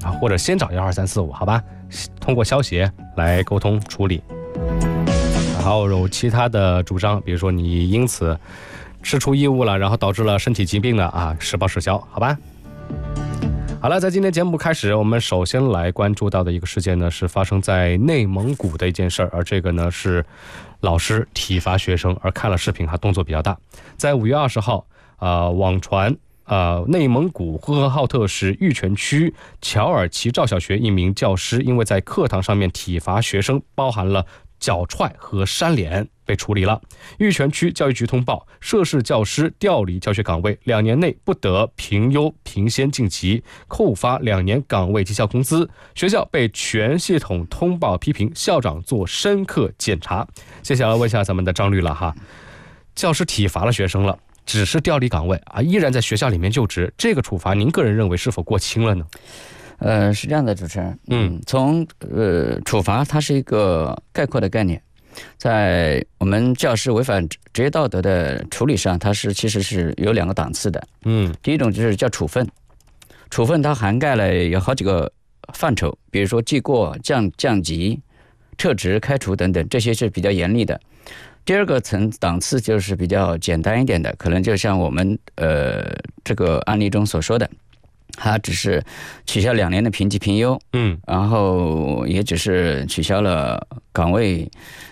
或者先找12345，好吧，通过消协来沟通处理。然后有其他的主张，比如说你因此吃出异物了，然后导致了身体疾病的啊，实报实销，好吧。好了，在今天节目开始，我们首先来关注到的一个事件呢，是发生在内蒙古的一件事儿，而这个呢是老师体罚学生，而看了视频，他动作比较大。在5月20号，网传内蒙古呼和浩特市玉泉区乔尔齐赵小学一名教师，因为在课堂上面体罚学生，包含了脚踹和扇脸，被处理了。玉泉区教育局通报，涉事教师调离教学岗位，2年内不得评优评先晋级，扣发2年岗位绩效工资。学校被全系统通报批评，校长做深刻检查。接下来问一下咱们的张律了哈，教师体罚了学生了，只是调离岗位啊，依然在学校里面就职，这个处罚您个人认为是否过轻了呢？ 是这样的，主持人，从处罚它是一个概括的概念，在我们教师违反职业道德的处理上，它其实是有2个档次的。第一种就是叫处分，处分它涵盖了有好几个范畴，比如说记过、降级、撤职、开除等等，这些是比较严厉的。第二个档次就是比较简单一点的，可能就像我们这个案例中所说的，他只是取消2年的评级评优，然后也只是取消了岗位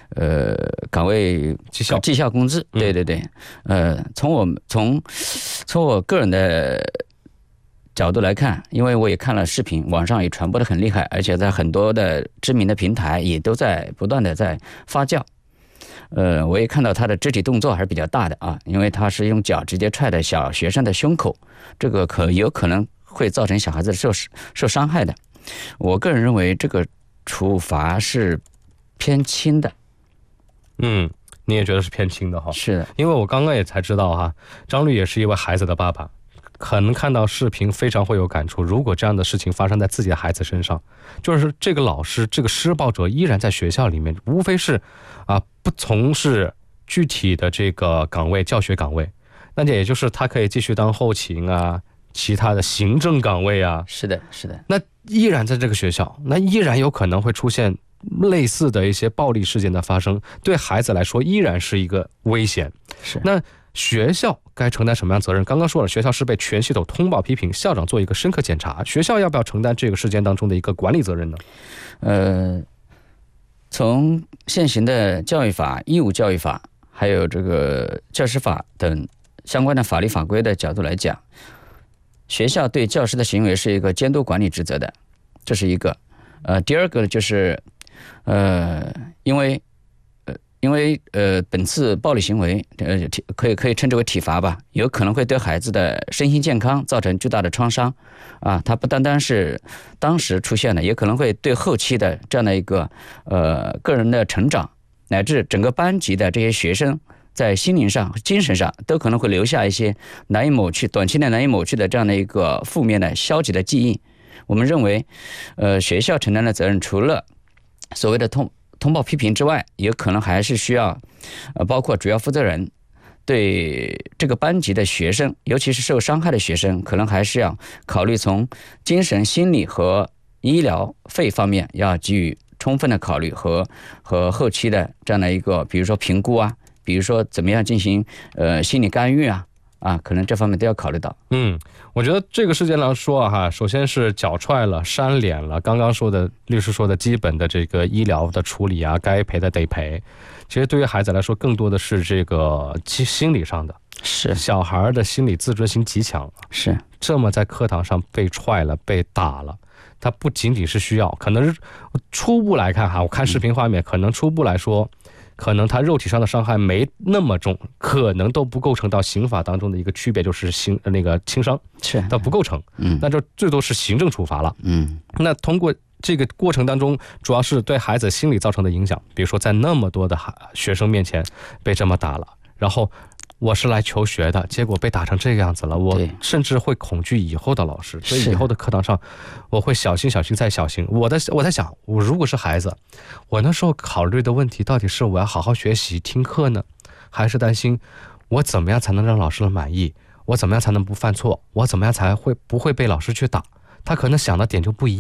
绩效工资，对对对，从我个人的角度来看，因为我也看了视频，网上也传播的很厉害，而且在很多的知名的平台也都在不断的在发酵。我也看到他的肢体动作还是比较大的啊，因为他是用脚直接踹的小学生的胸口，这个有可能会造成小孩子受伤害的。我个人认为这个处罚是偏轻的。 你也觉得是偏轻的哈？ 是的， 因为我刚刚也才知道哈，张律也是一位孩子的爸爸，可能看到视频非常会有感触。如果这样的事情发生在自己的孩子身上，就是这个老师这个施暴者依然在学校里面，无非是不从事具体的这个岗位教学岗位，那也就是他可以继续当后勤啊，其他的行政岗位啊。 是的是的， 那依然在这个学校，那依然有可能会出现类似的一些暴力事件的发生，对孩子来说依然是一个危险。 是， 那学校该承担什么样责任？刚刚说了，学校是被全系统通报批评，校长做一个深刻检查，学校要不要承担这个事件当中的一个管理责任呢？ 从现行的教育法、义务教育法，还有这个教师法等相关的法律法规的角度来讲，学校对教师的行为是一个监督管理职责的，这是一个。第二个就是因为本次暴力行为可以称之为体罚吧，有可能会对孩子的身心健康造成巨大的创伤啊！它不单单是当时出现的，也可能会对后期的这样的一个个人的成长，乃至整个班级的这些学生在心灵上、精神上都可能会留下一些短期内难以抹去的这样的一个负面的消极的记忆。我们认为，学校承担的责任除了所谓的通报批评之外，也可能还是需要包括主要负责人对这个班级的学生，尤其是受伤害的学生，可能还是要考虑从精神心理和医疗费方面要给予充分的考虑和后期的这样的一个比如说评估啊，比如说怎么样进行心理干预啊，可能这方面都要考虑到。 我觉得这个事件来说首先是脚踹了、扇脸了，刚刚说的律师说的基本的这个医疗的处理啊，该赔的得赔。其实对于孩子来说，更多的是这个心理上的， 是小孩的心理自尊心极强， 是这么在课堂上被踹了、被打了，他不仅仅是需要，可能初步来看我看视频画面，可能初步来说。可能他肉体上的伤害没那么重，可能都不构成到刑法当中的一个区别，就是轻伤， 是它不构成。那就最多是行政处罚了。那通过这个过程当中，主要是对孩子心理造成的影响，比如说在那么多的学生面前被这么打了，然后我是来求学的，结果被打成这个样子了，我甚至会恐惧以后的老师，所以以后的课堂上我会小心再小心。我在想，我如果是孩子，我那时候考虑的问题到底是我要好好学习听课呢，还是担心我怎么样才能让老师满意，我怎么样才能不犯错，我怎么样才不会被老师去打，他可能想的点就不一样。